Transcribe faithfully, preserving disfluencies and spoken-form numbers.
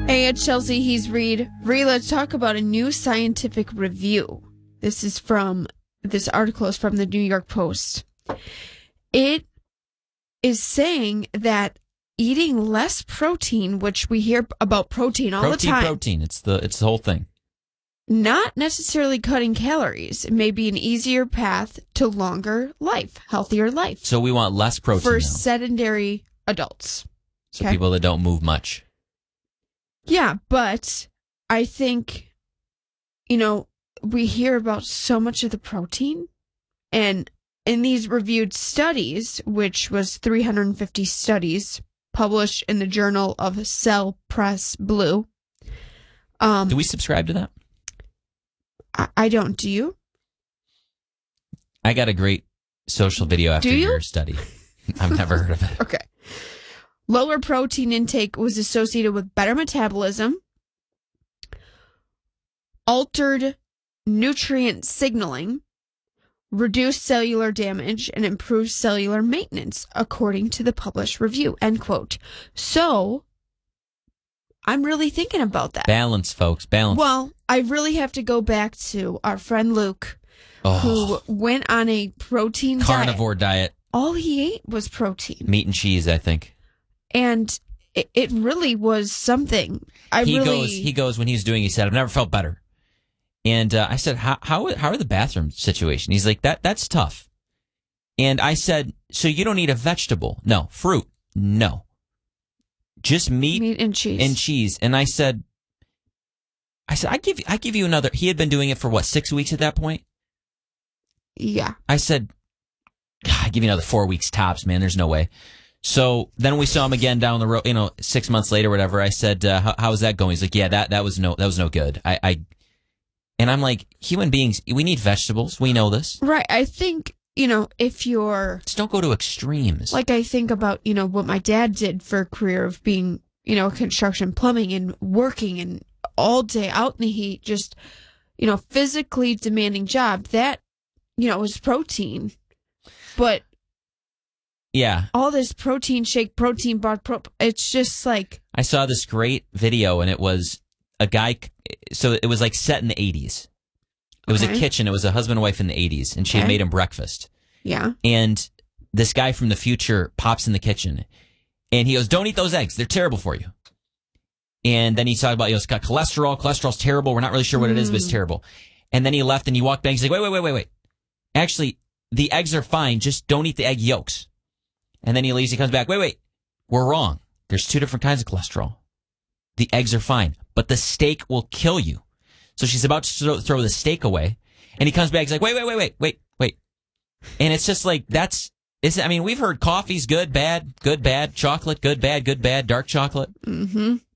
Hey, it's Chelsea. He's Reed. Reed, let's talk about a new scientific review. This is from, this article is from the New York Post. It is saying that eating less protein, which we hear about protein all protein, the time. Protein, it's the it's the whole thing. Not necessarily cutting calories. It may be an easier path to longer life, healthier life. So we want less protein for now. sedentary adults. So okay? people that don't move much. Yeah, but I think, you know, we hear about so much of the protein, and in these reviewed studies, which was three hundred fifty studies published in the Journal of Cell Press Blue. Um, Do we subscribe to that? I, I don't. Do you? I got a great social video after your study. I've never heard of it. Okay. Lower protein intake was associated with better metabolism, altered nutrient signaling, reduced cellular damage, and improved cellular maintenance, according to the published review, end quote. So, I'm really thinking about that. Balance, folks, balance. Well, I really have to go back to our friend Luke, oh. who went on a protein Carnivore diet. diet. All he ate was protein. Meat and cheese, I think. And it, it really was something. I he really... goes. He goes when he was doing. He said, "I've never felt better." And uh, I said, "How how how are the bathroom situation?" He's like, "That that's tough." And I said, "So you don't eat a vegetable? No. Fruit? No. Just meat, meat and cheese and cheese." And I said, "I said I give I give you another." He had been doing it for what, six weeks at that point. Yeah. I said, God, I give you another four weeks tops, man. There's no way. So then we saw him again down the road, you know, six months later, whatever. I said, uh, how, how's that going? He's like, yeah, that, that was no, that was no good. I, I, and I'm like, human beings, we need vegetables. We know this. Right. I think, you know, if you're... Just don't go to extremes. Like I think about, you know, what my dad did for a career of being, you know, construction plumbing and working and all day out in the heat, just, you know, physically demanding job. That, you know, was protein. But yeah, all this protein shake, protein bar, pro- it's just like... I saw this great video, and it was a guy, so it was like set in the eighties. It was okay. a kitchen. It was a husband and wife in the eighties, and she okay. had made him breakfast. Yeah. And this guy from the future pops in the kitchen, and he goes, don't eat those eggs. They're terrible for you. And then he talked about, you know, it's got cholesterol. Cholesterol's terrible. We're not really sure what it is, but it's terrible. And then he left, and he walked back. He's like, wait, wait, wait, wait, wait. Actually, the eggs are fine. Just don't eat the egg yolks. And then he leaves. He comes back. Wait, wait. We're wrong. There's two different kinds of cholesterol. The eggs are fine, but the steak will kill you. So she's about to throw the steak away. And he comes back. He's like, wait, wait, wait, wait, wait, wait. And it's just like, that's, it's, I mean, we've heard coffee's good, bad, good, bad, chocolate, good, bad, good, bad, dark chocolate. Mm-hmm.